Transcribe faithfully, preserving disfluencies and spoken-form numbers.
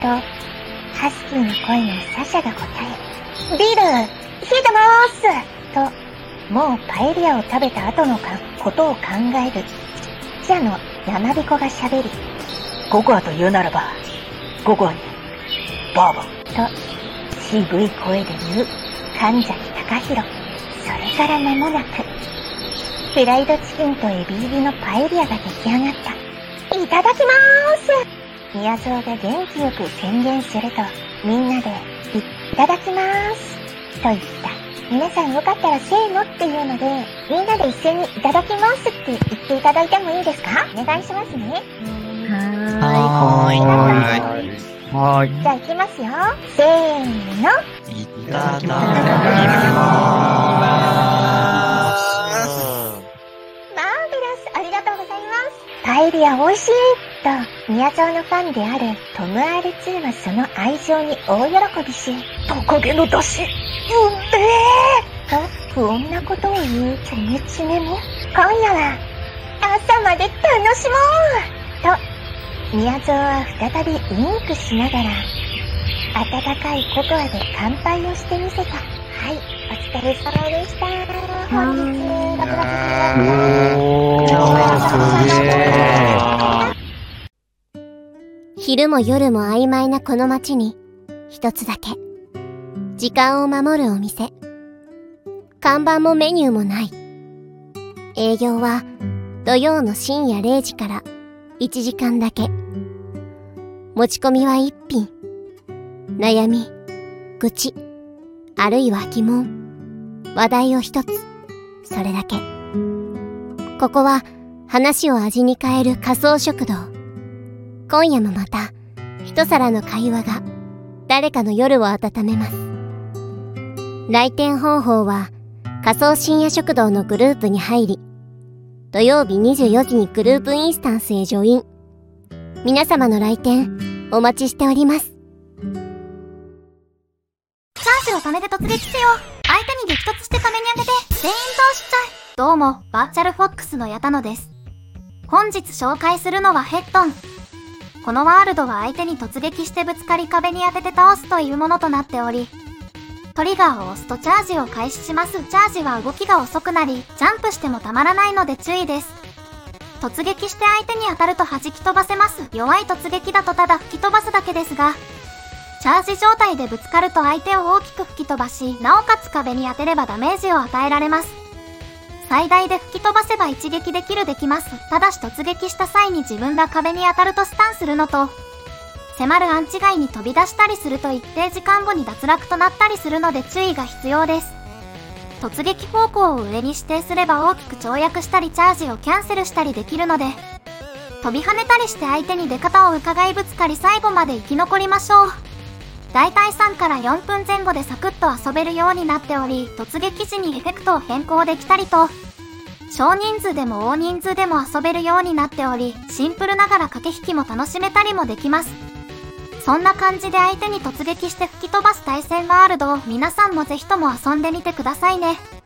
と、ハスキーの声にサシャが答え、ビル、冷えてまーすと、もうパエリアを食べた後のかことを考える、ちっちゃのやまびこが喋り、 ココアと言うならば、ココアに、バーボン。 と、渋い声で言う、神崎隆弘。それから間もなく、フライドチキンとエビ入りのパエリアが出来上がった。いただきまーす宮蔵が元気よく宣言すると、みんなで、いただきまーすと言った。皆さんよかったらせーのっていうので、みんなで一斉にいただきますって言っていただいてもいいですか？お願いしますね。 はーい。 はーい。 はーい。 じゃあ行きますよ。せーの。 いただきまマーベラス、ありがとうございます。パエリア美味しいと、宮蔵のファンであるトム アールツー はその愛情に大喜びし、 トカゲの出汁、うんべーと不穏なことを言うチョメチメも、今夜は朝まで楽しもうと、宮蔵は再びウインクしながら、温かいココアで乾杯をしてみせた。はい、お疲れ様でした。本日、ご苦労様でした。 昼も夜も曖昧なこの街に、一つだけ、時間を守るお店。看板もメニューもない。営業は土曜の深夜れいじからいちじかんだけ。持ち込みは一品。悩み、愚痴、あるいは疑問、話題を一つ、それだけ。ここは話を味に変える仮想食堂。今夜もまた一皿の会話が誰かの夜を温めます。来店方法は仮想深夜食堂のグループに入り、土曜日にじゅうよじにグループインスタンスへジョイン。皆様の来店お待ちしております。 チャージを貯めて突撃せよ。相手に激突して壁に当てて全員倒しちゃい。どうも、バーチャルフォックスの矢田野です。本日紹介するのはヘッドン。このワールドは相手に突撃してぶつかり壁に当てて倒すというものとなっており、トリガーを押すとチャージを開始します。チャージは動きが遅くなり、ジャンプしてもたまらないので注意です。突撃して相手に当たると弾き飛ばせます。弱い突撃だとただ吹き飛ばすだけですが、チャージ状態でぶつかると相手を大きく吹き飛ばし、なおかつ壁に当てればダメージを与えられます。最大で吹き飛ばせば一撃でキルできます。ただし突撃した際に自分が壁に当たるとスタンするのと、迫るアンチ外に飛び出したりすると一定時間後に脱落となったりするので注意が必要です。突撃方向を上に指定すれば大きく跳躍したりチャージをキャンセルしたりできるので、飛び跳ねたりして相手に出方を伺いぶつかり最後まで生き残りましょう。だいたいさんからよんぷんぜん後でサクッと遊べるようになっており、突撃時にエフェクトを変更できたりと、少人数でも大人数でも遊べるようになっており、シンプルながら駆け引きも楽しめたりもできます。そんな感じで相手に突撃して吹き飛ばす対戦ワールドを皆さんもぜひとも遊んでみてくださいね。